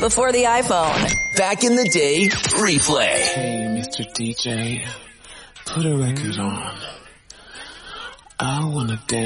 before the iPhone. Back in the Day replay. Hey, Mr. DJ, put a record on. I wanna dance.